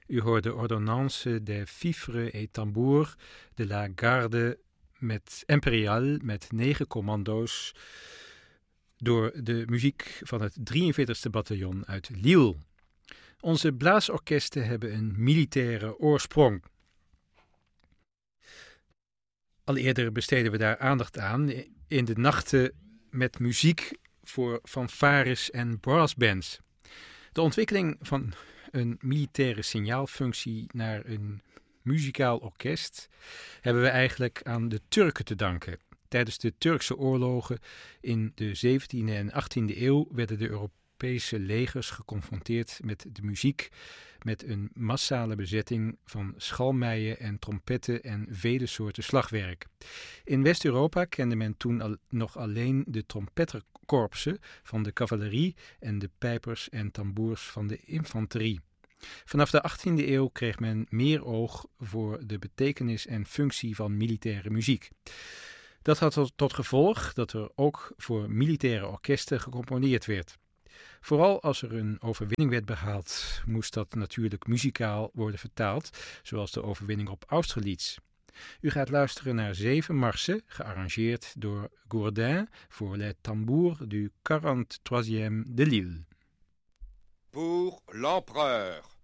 U hoorde Ordonnance des Fifres et Tambours de la Garde Impériale met 9 commando's door de muziek van het 43e bataljon uit Lille. Onze blaasorkesten hebben een militaire oorsprong. Al eerder besteden we daar aandacht aan in de nachten met muziek voor fanfares en brassbands. De ontwikkeling van een militaire signaalfunctie naar een muzikaal orkest hebben we eigenlijk aan de Turken te danken. Tijdens de Turkse oorlogen in de 17e en 18e eeuw werden de Europese legers geconfronteerd met de muziek met een massale bezetting van schalmeien en trompetten en vele soorten slagwerk. In West-Europa kende men toen nog alleen de trompetterkorpsen van de cavalerie en de pijpers en tamboers van de infanterie. Vanaf de 18e eeuw kreeg men meer oog voor de betekenis en functie van militaire muziek. Dat had tot gevolg dat er ook voor militaire orkesten gecomponeerd werd. Vooral als er een overwinning werd behaald, moest dat natuurlijk muzikaal worden vertaald, zoals de overwinning op Austerlitz. U gaat luisteren naar 7 marsen, gearrangeerd door Gourdin voor Les Tambours du 43e de Lille. Pour l'empereur.